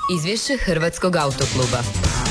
Izvješće Hrvatskog autokluba.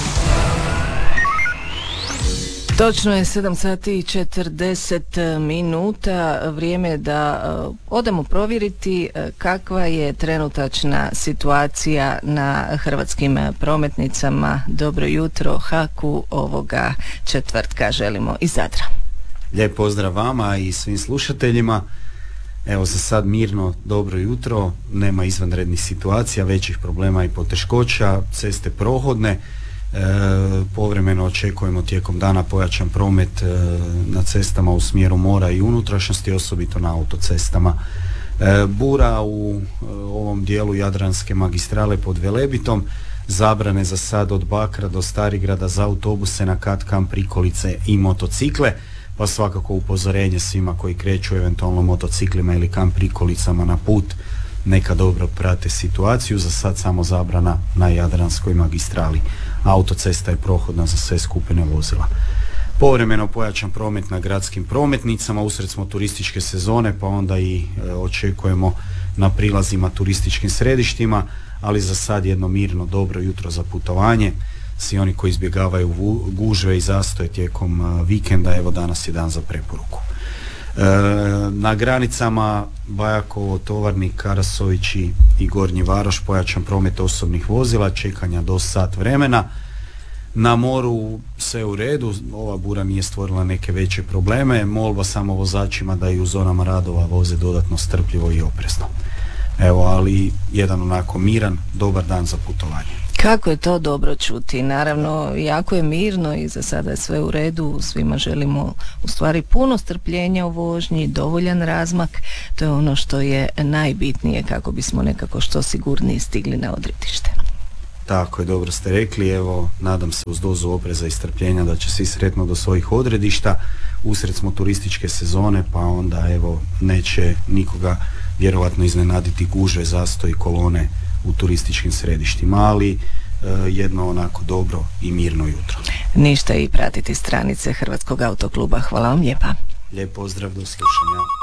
Točno je 7 sati i 40 minuta, vrijeme je da odemo provjeriti kakva je trenutačna situacija na hrvatskim prometnicama. Dobro jutro, Haku, ovoga četvrtka želimo iz Zadra. Lijep pozdrav vama i svim slušateljima. Evo za sad mirno, dobro jutro, nema izvanrednih situacija, većih problema i poteškoća, ceste prohodne. Povremeno očekujemo tijekom dana pojačan promet na cestama u smjeru mora i unutrašnjosti, osobito na autocestama. Bura u ovom dijelu Jadranske magistrale pod Velebitom, zabrane za sad od Bakra do Starigrada za autobuse na kat-kam, prikolice i motocikle, pa svakako upozorenje svima koji kreću eventualno motociklima ili kam prikolicama na put, neka dobro prate situaciju. Za sad samo zabrana na Jadranskoj magistrali. Autocesta je prohodna za sve skupine vozila. Povremeno pojačan promet na gradskim prometnicama, usred smo turističke sezone, pa onda i očekujemo na prilazima turističkim središtima, ali za sad jedno mirno, dobro jutro za putovanje. Svi oni koji izbjegavaju gužve i zastoje tijekom vikenda, evo danas je dan za preporuku. Na granicama Bajakovo, Tovarnik, Karasovići i Gornji Varoš pojačan promet osobnih vozila, čekanja do sat vremena. Na moru sve u redu, ova bura nije stvorila neke veće probleme, molba samo vozačima da i u zonama radova voze dodatno strpljivo i oprezno. Evo, ali jedan onako miran, dobar dan za putovanje. Kako je to dobro čuti, naravno jako je mirno i za sada je sve u redu, svima želimo u stvari puno strpljenja u vožnji, dovoljan razmak, to je ono što je najbitnije kako bismo nekako što sigurnije stigli na odredište. Tako je, dobro ste rekli, evo nadam se uz dozu opreza i strpljenja da će svi sretno do svojih odredišta. Usred smo turističke sezone, pa onda evo neće nikoga vjerovatno iznenaditi gužve, zastoj, kolone u turističkim središtima, ali jedno onako dobro i mirno jutro. Ništa, i pratiti stranice Hrvatskog autokluba. Hvala vam lijepa. Lijep pozdrav, do slušanja.